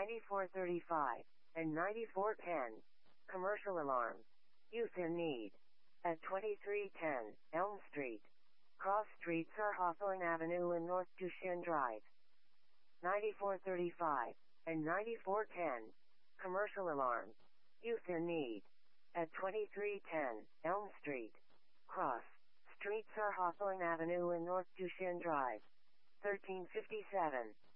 9435, and 9410. Commercial alarm. Youth in need. At 2310 Elm Street. Cross streets are Hawthorne Avenue and North Duchesne Drive. 9435, and 9410. Commercial alarm. Youth in need. At 2310 Elm Street. Cross streets are Hawthorne Avenue and North Duchesne Drive. 1357.